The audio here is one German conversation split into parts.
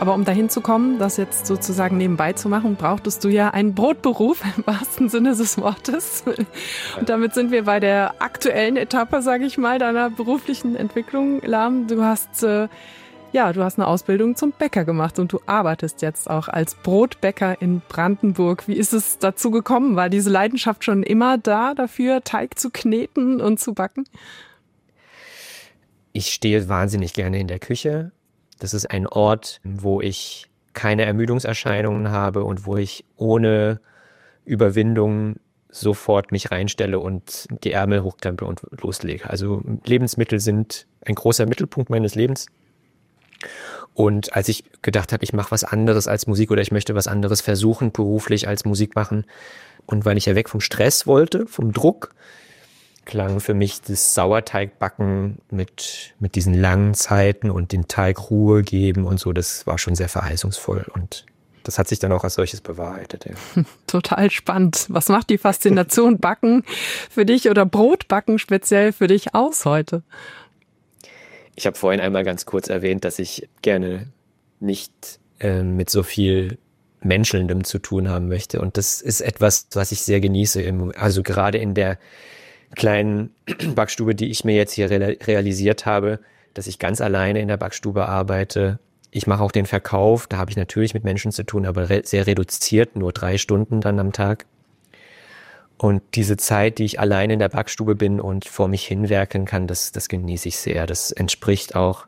Aber um dahin zu kommen, das jetzt sozusagen nebenbei zu machen, brauchtest du ja einen Brotberuf im wahrsten Sinne des Wortes. Und damit sind wir bei der aktuellen Etappe, sage ich mal, deiner beruflichen Entwicklung, Lahm. Du hast eine Ausbildung zum Bäcker gemacht und du arbeitest jetzt auch als Brotbäcker in Brandenburg. Wie ist es dazu gekommen? War diese Leidenschaft schon immer da dafür, Teig zu kneten und zu backen? Ich stehe wahnsinnig gerne in der Küche. Das ist ein Ort, wo ich keine Ermüdungserscheinungen habe und wo ich ohne Überwindung sofort mich reinstelle und die Ärmel hochkrempe und loslege. Also Lebensmittel sind ein großer Mittelpunkt meines Lebens. Und als ich gedacht habe, ich mache was anderes als Musik oder ich möchte was anderes versuchen, beruflich als Musik machen, und weil ich ja weg vom Stress wollte, vom Druck, klang für mich das Sauerteigbacken mit diesen langen Zeiten und den Teig Ruhe geben und so, das war schon sehr verheißungsvoll und das hat sich dann auch als solches bewahrheitet. Ja. Total spannend. Was macht die Faszination Backen für dich oder Brotbacken speziell für dich aus heute? Ich habe vorhin einmal ganz kurz erwähnt, dass ich gerne nicht mit so viel Menschelndem zu tun haben möchte. Und das ist etwas, was ich sehr genieße. Also gerade in der kleinen Backstube, die ich mir jetzt hier realisiert habe, dass ich ganz alleine in der Backstube arbeite. Ich mache auch den Verkauf, da habe ich natürlich mit Menschen zu tun, aber sehr reduziert, nur 3 Stunden dann am Tag. Und diese Zeit, die ich alleine in der Backstube bin und vor mich hinwerkeln kann, das genieße ich sehr. Das entspricht auch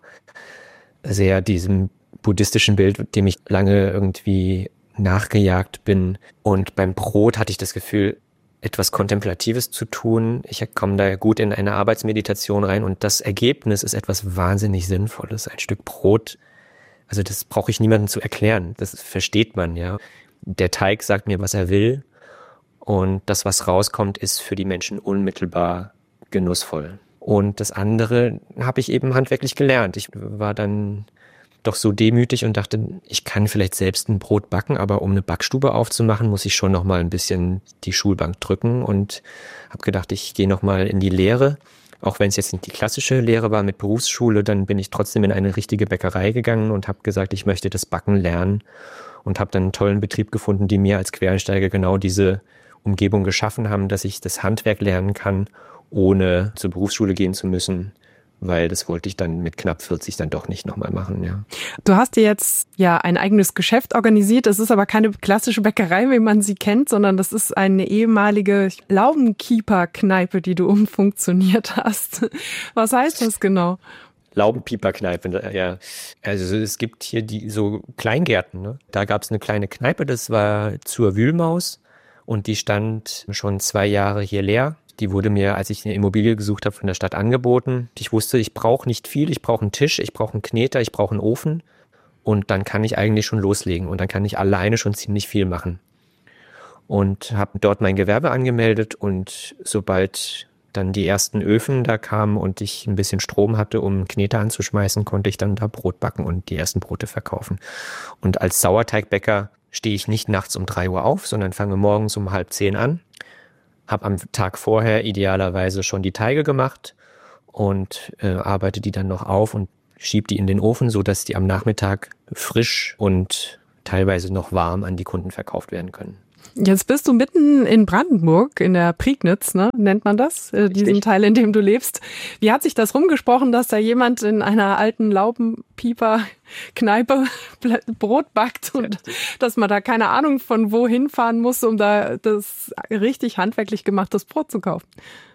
sehr diesem buddhistischen Bild, dem ich lange irgendwie nachgejagt bin. Und beim Brot hatte ich das Gefühl, etwas Kontemplatives zu tun. Ich komme da gut in eine Arbeitsmeditation rein und das Ergebnis ist etwas wahnsinnig Sinnvolles. Ein Stück Brot, also das brauche ich niemandem zu erklären. Das versteht man, ja. Der Teig sagt mir, was er will. Und das, was rauskommt, ist für die Menschen unmittelbar genussvoll. Und das andere habe ich eben handwerklich gelernt. Ich war dann doch so demütig und dachte, ich kann vielleicht selbst ein Brot backen, aber um eine Backstube aufzumachen, muss ich schon noch mal ein bisschen die Schulbank drücken und habe gedacht, ich gehe noch mal in die Lehre. Auch wenn es jetzt nicht die klassische Lehre war mit Berufsschule, dann bin ich trotzdem in eine richtige Bäckerei gegangen und habe gesagt, ich möchte das Backen lernen und habe dann einen tollen Betrieb gefunden, die mir als Quereinsteiger genau diese Umgebung geschaffen haben, dass ich das Handwerk lernen kann, ohne zur Berufsschule gehen zu müssen, weil das wollte ich dann mit knapp 40 dann doch nicht nochmal machen, ja. Du hast dir jetzt ja ein eigenes Geschäft organisiert, das ist aber keine klassische Bäckerei, wie man sie kennt, sondern das ist eine ehemalige Laubenkeeper-Kneipe, die du umfunktioniert hast. Was heißt das genau? Laubenpieper-Kneipe, ja. Also es gibt hier die so Kleingärten, ne? Da gab es eine kleine Kneipe, das war zur Wühlmaus und die stand schon 2 Jahre hier leer. Die wurde mir, als ich eine Immobilie gesucht habe, von der Stadt angeboten. Ich wusste, ich brauche nicht viel, ich brauche einen Tisch, ich brauche einen Kneter, ich brauche einen Ofen und dann kann ich eigentlich schon loslegen und dann kann ich alleine schon ziemlich viel machen. Und habe dort mein Gewerbe angemeldet und sobald dann die ersten Öfen da kamen und ich ein bisschen Strom hatte, um einen Kneter anzuschmeißen, konnte ich dann da Brot backen und die ersten Brote verkaufen. Und als Sauerteigbäcker stehe ich nicht nachts um 3 Uhr auf, sondern fange morgens um 9:30 an. Habe am Tag vorher idealerweise schon die Teige gemacht und arbeite die dann noch auf und schiebe die in den Ofen, sodass die am Nachmittag frisch und teilweise noch warm an die Kunden verkauft werden können. Jetzt bist du mitten in Brandenburg, in der Prignitz, ne, nennt man das, diesen Teil, in dem du lebst. Wie hat sich das rumgesprochen, dass da jemand in einer alten Laubenpieper-Kneipe Brot backt und dass man da keine Ahnung von wohin fahren muss, um da das richtig handwerklich gemachtes Brot zu kaufen?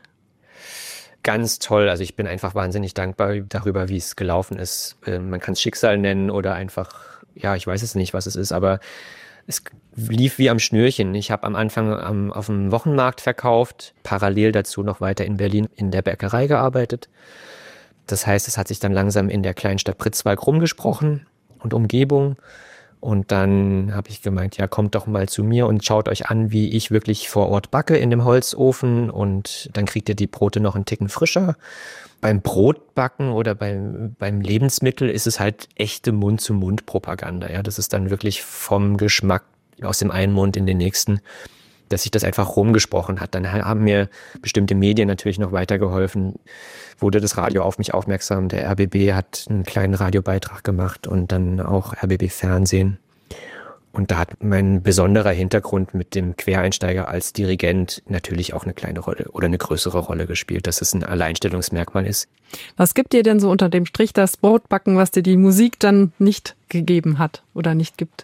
Ganz toll. Also ich bin einfach wahnsinnig dankbar darüber, wie es gelaufen ist. Man kann es Schicksal nennen oder einfach, ja, ich weiß es nicht, was es ist, aber es lief wie am Schnürchen. Ich habe am Anfang auf dem Wochenmarkt verkauft, parallel dazu noch weiter in Berlin in der Bäckerei gearbeitet. Das heißt, es hat sich dann langsam in der Kleinstadt Pritzwalk rumgesprochen und Umgebung. Und dann habe ich gemeint, ja, kommt doch mal zu mir und schaut euch an, wie ich wirklich vor Ort backe in dem Holzofen. Und dann kriegt ihr die Brote noch einen Ticken frischer. Beim Brotbacken oder beim Lebensmittel ist es halt echte Mund-zu-Mund-Propaganda. Ja, das ist dann wirklich vom Geschmack aus dem einen Mund in den nächsten. dass sich das einfach rumgesprochen hat. Dann haben mir bestimmte Medien natürlich noch weitergeholfen, wurde das Radio auf mich aufmerksam. Der RBB hat einen kleinen Radiobeitrag gemacht und dann auch RBB Fernsehen. Und da hat mein besonderer Hintergrund mit dem Quereinsteiger als Dirigent natürlich auch eine kleine Rolle oder eine größere Rolle gespielt, dass es ein Alleinstellungsmerkmal ist. Was gibt dir denn so unter dem Strich das Brotbacken, was dir die Musik dann nicht gegeben hat oder nicht gibt?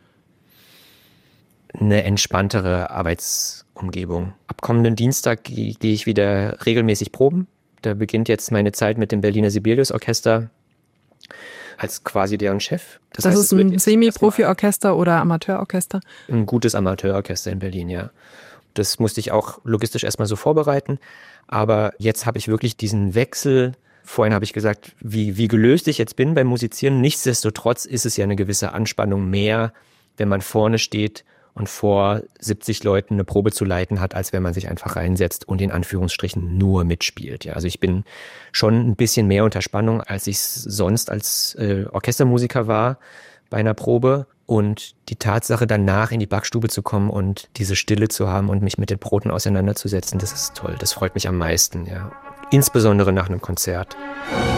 Eine entspanntere Arbeitsumgebung. Ab kommenden Dienstag gehe ich wieder regelmäßig proben. Da beginnt jetzt meine Zeit mit dem Berliner Sibelius Orchester als quasi deren Chef. Das heißt, ist ein Semi-Profi-Orchester oder Amateurorchester? Ein gutes Amateurorchester in Berlin, ja. Das musste ich auch logistisch erstmal so vorbereiten. Aber jetzt habe ich wirklich diesen Wechsel. Vorhin habe ich gesagt, wie gelöst ich jetzt bin beim Musizieren. Nichtsdestotrotz ist es ja eine gewisse Anspannung mehr, wenn man vorne steht und vor 70 Leuten eine Probe zu leiten hat, als wenn man sich einfach reinsetzt und in Anführungsstrichen nur mitspielt. Ja, also ich bin schon ein bisschen mehr unter Spannung, als ich sonst als Orchestermusiker war bei einer Probe. Und die Tatsache, danach in die Backstube zu kommen und diese Stille zu haben und mich mit den Broten auseinanderzusetzen, das ist toll. Das freut mich am meisten, ja. Insbesondere nach einem Konzert.